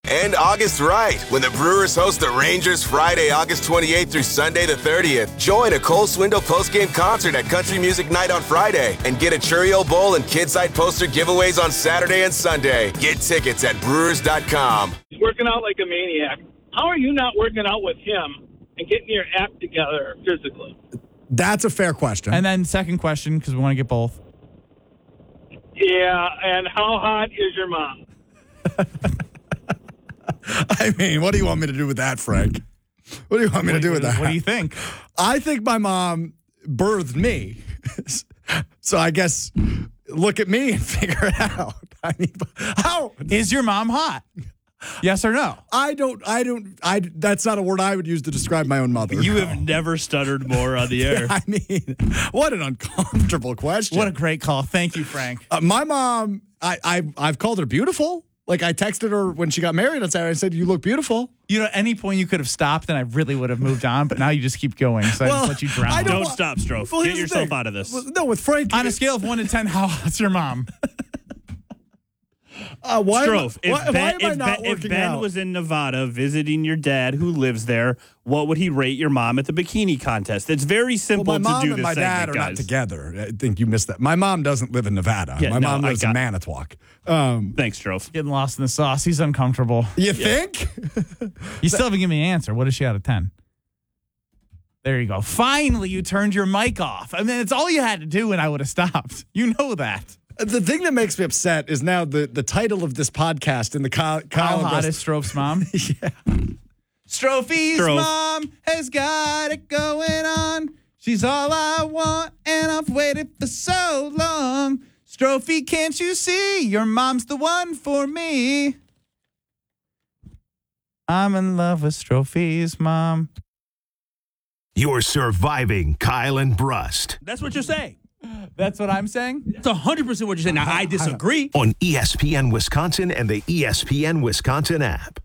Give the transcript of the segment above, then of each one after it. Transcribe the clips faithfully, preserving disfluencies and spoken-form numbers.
And August right, when the Brewers host the Rangers Friday, August twenty-eighth through Sunday the thirtieth. Join a Cole Swindle postgame concert at Country Music Night on Friday and get a Churio Bowl and Kidside poster giveaways on Saturday and Sunday. Get tickets at brewers dot com. He's working out like a maniac. How are you not working out with him and getting your act together physically? That's a fair question. And then second question, because we want to get both. Yeah, and how hot is your mom? I mean, what do you want me to do with that, Frank? What do you want me what to do you, with that? What do you think? I think my mom birthed me. So I guess look at me and figure it out. I mean, how is your mom hot? Yes or no? I don't, I don't, I, that's not a word I would use to describe my own mother. You no. have never stuttered more on the air. I mean, what an uncomfortable question. What a great call. Thank you, Frank. Uh, my mom, I, I, I've called her beautiful. Like, I texted her when she got married on Saturday. I said, you look beautiful. You know, at any point you could have stopped and I really would have moved on, but now you just keep going. So well, I just let you drown. I don't, don't stop, Strofe. Well, Get yourself out of this. Well, no, with Frank. On a scale of one to ten, how hot's your mom? Uh, why Strofe, am, why, if Ben, why am I if not ben, if working Ben out? was in Nevada visiting your dad who lives there, what would he rate your mom at the bikini contest? It's very simple well, my mom to do and this my dad segment, are guys. not together. I think you missed that. My mom doesn't live in Nevada. Yeah, my no, mom lives got, in Manitowoc. Um, Thanks, Strofe. Getting lost in the sauce. He's uncomfortable. You yeah. think? You still haven't given me an answer. What is she out of ten? There you go. Finally, you turned your mic off. I mean, it's all you had to do and I would have stopped. You know that. The thing that makes me upset is now the, the title of this podcast in the co- How column. hot is Strofe's mom? Yeah. Strophe's Strofe. mom has got it going on. She's all I want, and I've waited for so long. Strophe, can't you see? Your mom's the one for me. I'm in love with Strophe's mom. You're surviving Kyle and Brust That's what you're saying. That's what I'm saying? That's one hundred percent what you're saying. Now, I disagree. on E S P N Wisconsin and the E S P N Wisconsin app.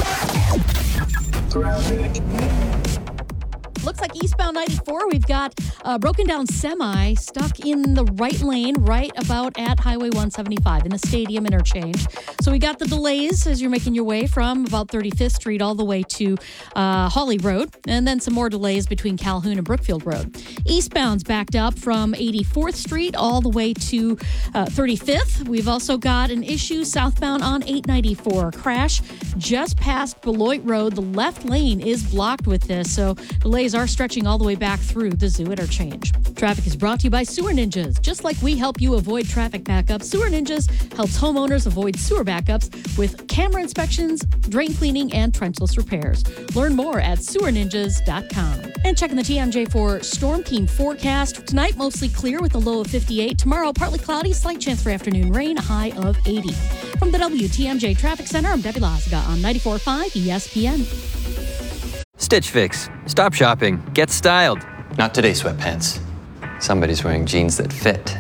Looks like eastbound ninety-four, we've got a broken down semi stuck in the right lane right about at Highway one seventy-five in the stadium interchange. So we got the delays as you're making your way from about thirty-fifth Street all the way to uh, Hawley Road, and then some more delays between Calhoun and Brookfield Road. Eastbound's backed up from eighty-fourth Street all the way to uh, thirty-fifth. We've also got an issue southbound on eight ninety-four. Crash just past Beloit Road. The left lane is blocked with this, so delays are stretching all the way back through the Zoo interchange. Traffic is brought to you by Sewer Ninjas. Just like we help you avoid traffic backups, Sewer Ninjas helps homeowners avoid sewer backups with camera inspections, drain cleaning, and trenchless repairs. Learn more at sewer ninjas dot com. And checking the T M J for Storm Team forecast. Tonight, mostly clear with a low of fifty-eight. Tomorrow, partly cloudy, slight chance for afternoon rain, a high of eighty. From the W T M J Traffic Center, I'm Debbie Lazaga on ninety-four point five E S P N. Stitch Fix. Stop shopping. Get styled. Not today, sweatpants. Somebody's wearing jeans that fit.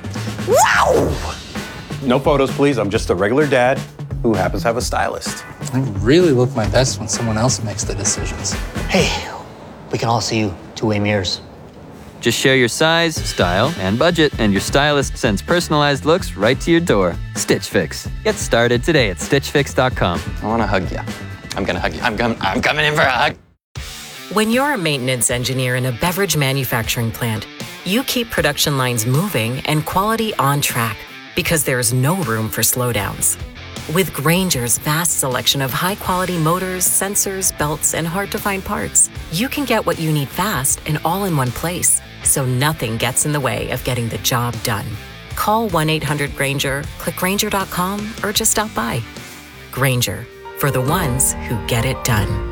Wow! No photos, please. I'm just a regular dad who happens to have a stylist. I really look my best when someone else makes the decisions. Hey, we can all see you two-way mirrors. Just share your size, style, and budget, and your stylist sends personalized looks right to your door. Stitch Fix. Get started today at stitch fix dot com. I want to hug you. I'm going to hug you. I'm, com- I'm coming in for a hug. When you're a maintenance engineer in a beverage manufacturing plant, you keep production lines moving and quality on track because there's no room for slowdowns. With Grainger's vast selection of high-quality motors, sensors, belts, and hard-to-find parts, you can get what you need fast and all in one place, so nothing gets in the way of getting the job done. Call one eight hundred Grainger, click Grainger dot com, or just stop by. Grainger, for the ones who get it done.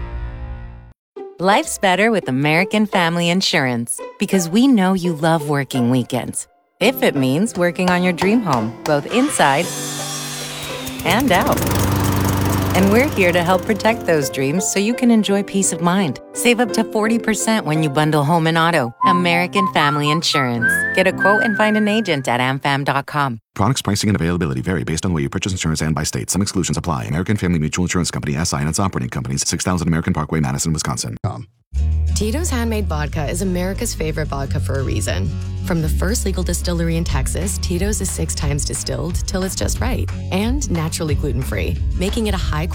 Life's better with American Family Insurance because we know you love working weekends. If it means working on your dream home, both inside and out. And we're here to help protect those dreams so you can enjoy peace of mind. Save up to forty percent when you bundle home and auto. American Family Insurance. Get a quote and find an agent at a m fam dot com. Products, pricing, and availability vary based on the way you purchase insurance and by state. Some exclusions apply. American Family Mutual Insurance Company, S I and its operating companies, six thousand American Parkway, Madison, Wisconsin. Tito's Handmade Vodka is America's favorite vodka for a reason. From the first legal distillery in Texas, Tito's is six times distilled till it's just right and naturally gluten-free, making it a high